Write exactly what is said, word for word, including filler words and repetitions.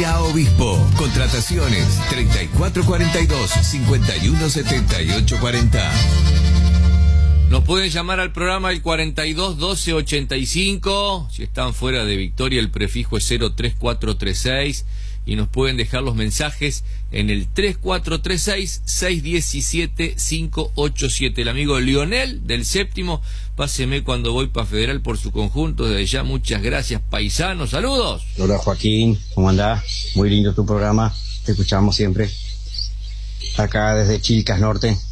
La Obispo. Contrataciones treinta y cuatro cuarenta y dos, cincuenta y uno setenta y ocho cuarenta. Nos pueden llamar al programa el cuarenta y dos doce ochenta y cinco. Si están fuera de Victoria, el prefijo es cero tres cuatro tres seis. Y nos pueden dejar los mensajes en el tres cuatro tres seis, seis uno siete, cinco ocho siete. El amigo Lionel del Séptimo, páseme cuando voy para Federal por su conjunto. Desde ya, muchas gracias, paisanos. Saludos. Hola Joaquín, ¿cómo andás? Muy lindo tu programa, te escuchamos siempre. Acá desde Chilcas Norte.